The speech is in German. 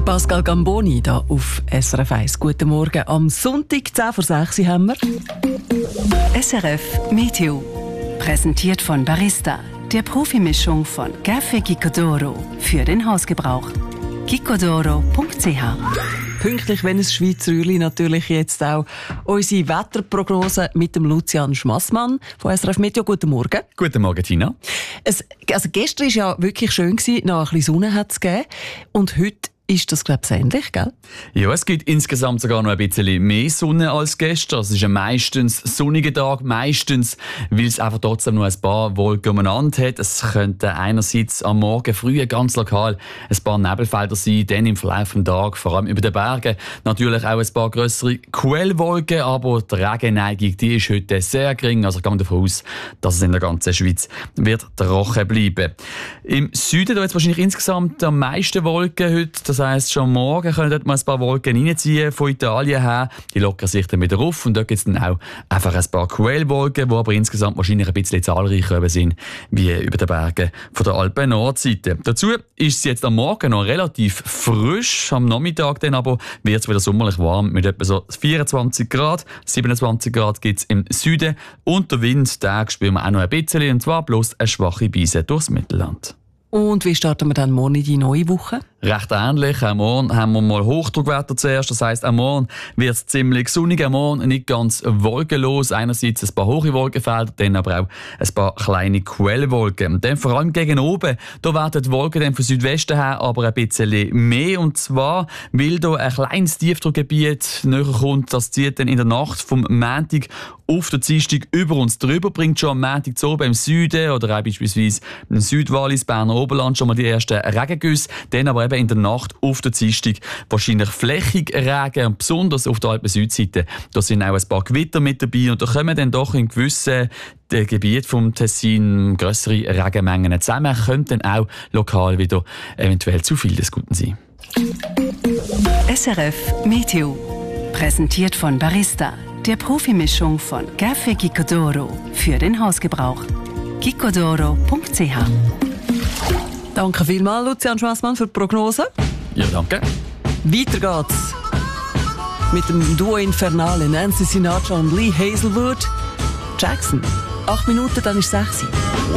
Pascal Gamboni hier auf SRF 1. Guten Morgen. Am Sonntag, 10 vor 6 haben wir SRF Meteo. Präsentiert von Barista, der Profimischung von Café Gicodoro für den Hausgebrauch. gicodoro.ch. Pünktlich, wenn es Schweizer Rühli, natürlich jetzt auch unsere Wetterprognose mit dem Lucian Schmassmann von SRF Meteo. Guten Morgen. Guten Morgen, Tina. Gestern war ja wirklich schön, noch ein bisschen Sonne hat es gegeben. Und heute ist das, glaube ich, ähnlich, gell? Ja, es gibt insgesamt sogar noch ein bisschen mehr Sonne als gestern. Es ist ein meistens sonniger Tag, meistens, weil es einfach trotzdem noch ein paar Wolken umeinander hat. Es könnten einerseits am Morgen früh ganz lokal ein paar Nebelfelder sein, dann im Verlauf des Tages, vor allem über den Bergen, natürlich auch ein paar grössere Quellwolken, aber die Regenneigung, die ist heute sehr gering. Also ich gehe davon aus, dass es in der ganzen Schweiz wird trocken bleiben. Im Süden da jetzt wahrscheinlich insgesamt am meisten Wolken heute. Das heisst, schon morgen können dort mal ein paar Wolken reinziehen von Italien her. Die lockern sich dann wieder auf und dort gibt es dann auch einfach ein paar Quellwolken, die aber insgesamt wahrscheinlich ein bisschen zahlreicher sind wie über den Bergen von der Alpen-Nordseite. Dazu ist es jetzt am Morgen noch relativ frisch, am Nachmittag dann aber wird es wieder sommerlich warm mit etwa so 24 Grad. 27 Grad gibt es im Süden und der Wind, den spüren wir auch noch ein bisschen, und zwar bloß eine schwache Brise durchs Mittelland. Und wie starten wir dann morgen in die neue Woche? Recht ähnlich. Am Morgen haben wir mal Hochdruckwetter zuerst. Das heisst, am Morgen wird es ziemlich sonnig. Am Morgen nicht ganz wolkenlos. Einerseits ein paar hohe Wolkenfelder, dann aber auch ein paar kleine Quellwolken. Und dann vor allem gegen oben, da werden die Wolken dann von Südwesten her aber ein bisschen mehr. Und zwar, weil da ein kleines Tiefdruckgebiet näher kommt. Das zieht dann in der Nacht vom Montag auf den Dienstag über uns drüber. Bringt schon am Montag zu oben im Süden oder auch beispielsweise im Südwallis, Berner Oberland schon mal die ersten Regengüsse. Dann aber eben in der Nacht auf der Dienstag wahrscheinlich flächig Regen, und besonders auf der Alpen-Südseite. Da sind auch ein paar Gewitter mit dabei und da kommen dann doch in gewissen Gebieten vom Tessin grössere Regenmengen zusammen. Könnte dann auch lokal wieder eventuell zu viel des Guten sein. SRF Meteo. Präsentiert von Barista, der Profimischung von Café Gicodoro für den Hausgebrauch. gicodoro.ch. Danke vielmals, Lucian Schmassmann, für die Prognose. Ja, danke. Weiter geht's mit dem Duo Infernale Nancy Sinatra und Lee Hazelwood. Jackson. 8 Minuten, dann ist 6 Uhr.